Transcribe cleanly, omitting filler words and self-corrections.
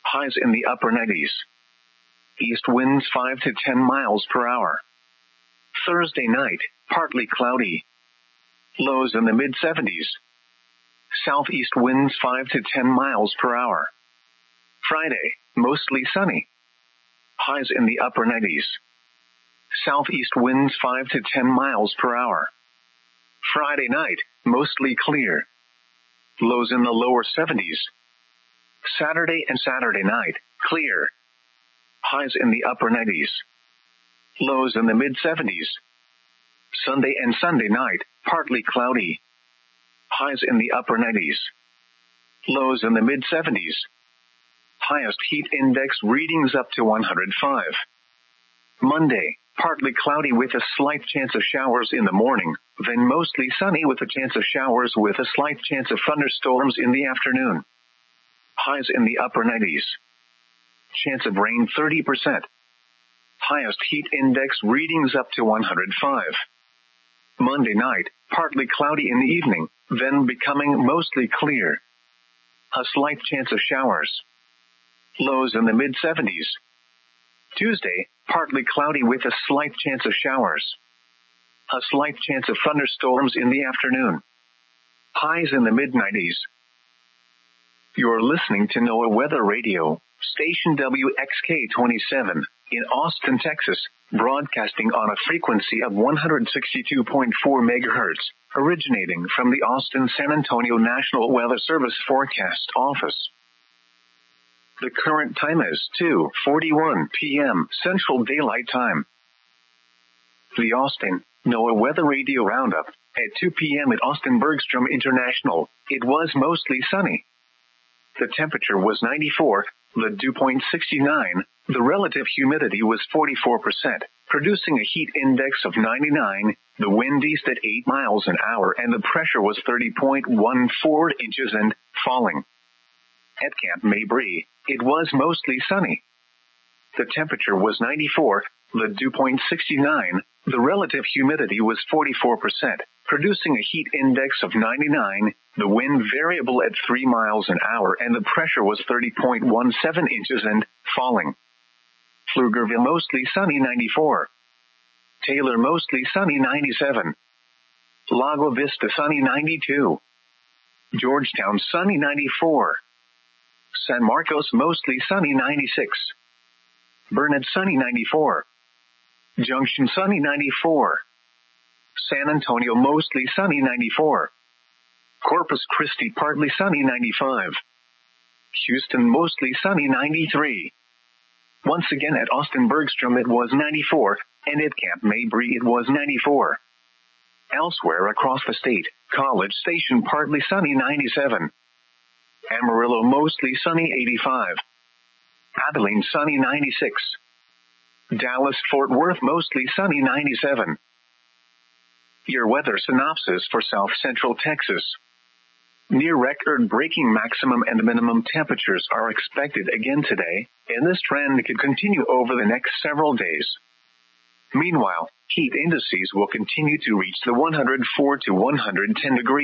Highs in the upper 90s. East winds 5 to 10 miles per hour. Thursday night, partly cloudy. Lows in the mid-70s. Southeast winds 5 to 10 miles per hour. Friday, mostly sunny. Highs in the upper 90s. Southeast winds 5 to 10 miles per hour. Friday night, mostly clear. Lows in the lower 70s. Saturday and Saturday night, clear. Highs in the upper 90s. Lows in the mid-70s. Sunday and Sunday night, partly cloudy. Highs in the upper 90s. Lows in the mid-70s. Highest heat index readings up to 105. Monday, partly cloudy with a slight chance of showers in the morning, then mostly sunny with a chance of showers with a slight chance of thunderstorms in the afternoon. Highs in the upper 90s. Chance of rain 30%. Highest heat index readings up to 105. Monday night, partly cloudy in the evening, then becoming mostly clear. A slight chance of showers. Lows in the mid-70s. Tuesday, partly cloudy with a slight chance of showers. A slight chance of thunderstorms in the afternoon. Highs in the mid-90s. You're listening to NOAA Weather Radio, station WXK-27, in Austin, Texas, broadcasting on a frequency of 162.4 megahertz, originating from the Austin-San Antonio National Weather Service Forecast Office. The current time is 2:41 p.m. Central Daylight Time. The Austin NOAA Weather Radio Roundup. At 2 p.m. at Austin Bergstrom International, it was mostly sunny. The temperature was 94, the dew point 69, the relative humidity was 44%, producing a heat index of 99, the wind east at 8 miles an hour, and the pressure was 30.14 inches and falling. At Camp Mabry, it was mostly sunny. The temperature was 94, the dew point 69, the relative humidity was 44%, producing a heat index of 99, the wind variable at 3 miles an hour, and the pressure was 30.17 inches and falling. Pflugerville mostly sunny 94. Taylor mostly sunny 97. Lago Vista sunny 92. Georgetown sunny 94. San Marcos mostly sunny 96. Burnett sunny 94. Junction sunny 94. San Antonio mostly sunny 94. Corpus Christi partly sunny 95. Houston mostly sunny 93. Once again at Austin Bergstrom it was 94, and at Camp Mabry it was 94. Elsewhere across the state, College Station partly sunny 97. Amarillo mostly sunny 85. Abilene sunny 96. Dallas-Fort Worth mostly sunny 97. Your weather synopsis for South Central Texas. Near record-breaking maximum and minimum temperatures are expected again today, and this trend could continue over the next several days. Meanwhile, heat indices will continue to reach the 104 to 110 degree